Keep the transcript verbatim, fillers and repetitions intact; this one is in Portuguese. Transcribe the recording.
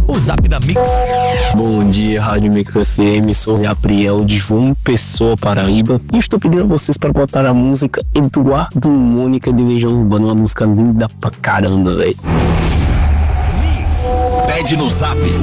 o Zap da Mix. Bom dia, Rádio Mix F M, sou Gabriel de João Pessoa, Paraíba, e estou pedindo a vocês para botar a música Eduardo Mônica de Legião Urbana, uma música linda pra caramba, velho. Pede no Zap